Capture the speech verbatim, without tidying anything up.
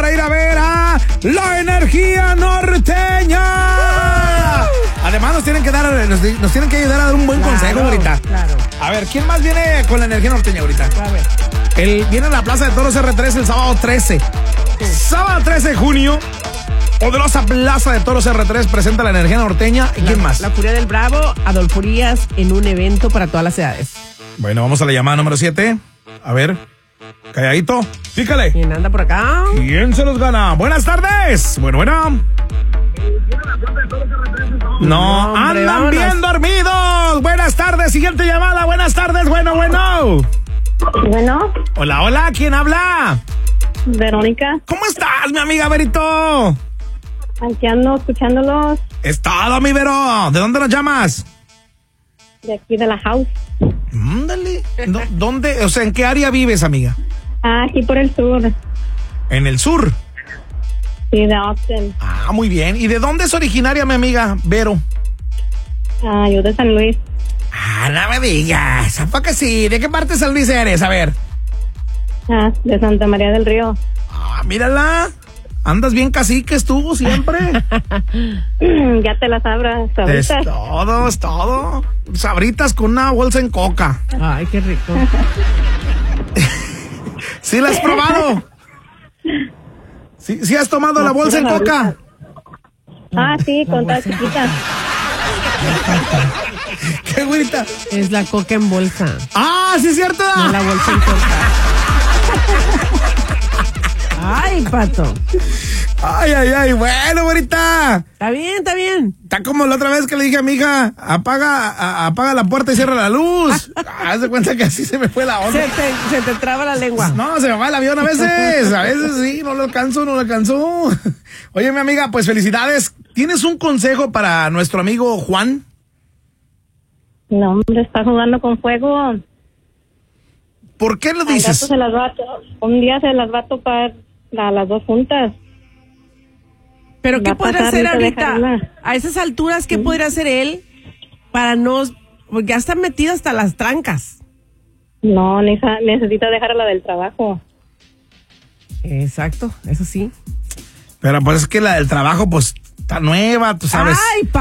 para ir a ver a La Energía Norteña. Además nos tienen que dar, nos, nos tienen que ayudar a dar un buen Claro, consejo ahorita. claro. A ver, ¿quién más viene con La Energía Norteña ahorita? A ver. El, viene a la Plaza de Toros erre tres el sábado trece. Sábado trece de junio. Poderosa Plaza de Toros erre tres presenta La Energía Norteña. ¿Y quién más? La Furia del Bravo, Adolfo Urias, en un evento para todas las edades. Bueno, vamos a la llamada número siete. A ver, calladito, pícale. ¿Quién anda por acá? ¿Quién se los gana? Buenas tardes. Bueno, bueno. No, No, hombre, andan vámonos. bien dormidos. Buenas tardes, siguiente llamada. Buenas tardes, bueno, bueno. Bueno, Hola, hola, ¿quién habla? Verónica, ¿Cómo estás, mi amiga Verito? aquí ando escuchándolos Es todo, mi Vero. ¿De dónde nos llamas? de aquí de la house. Ándale. ¿Dó- ¿Dónde? O sea, ¿en qué área vives, amiga? Ah, aquí por el sur, En el sur. sí, de Austin. Ah, muy bien. ¿Y de dónde es originaria, mi amiga Vero? Ah, yo de San Luis. Ah, no me digas. ¿A poco sí? ¿De qué parte de San Luis eres? A ver. Ah, de Santa María del Río. Ah, mírala. Andas bien caciques tú siempre. Ya te las abras, Es ahorita. todo, es todo. Sabritas con una bolsa en coca. Ay, qué rico. ¿Sí la has probado? ¿Sí, sí has tomado la bolsa en coca? Ah, sí, con tal chiquita. ¿Qué güerita? Es la coca en bolsa. Ah, sí es cierto. No la bolsa en coca. Ay, Pato. Ay, ay, ay. Bueno, güerita. Está bien, está bien. Está como la otra vez que le dije a mi hija, apaga, a- apaga la puerta y cierra la luz. Haz de cuenta que así se me fue la onda. Se te, se te traba la lengua. No, se me va el avión a veces. A veces sí, no lo alcanzo, no lo alcanzó. Oye, mi amiga, pues felicidades. ¿Tienes un consejo para nuestro amigo Juan? No, hombre, está jugando con fuego. ¿Por qué lo Al rato dices? se las va a, un día se las va a topar a las dos juntas. Pero Va ¿qué a podrá pasar, hacer ahorita ahorita? dejarla. A esas alturas, ¿qué podrá hacer él para no... Porque ya está metido hasta las trancas. No, nesa- necesita dejarla del trabajo. Exacto, eso sí. Pero pues es que la del trabajo, pues, está nueva, tú sabes. Ay,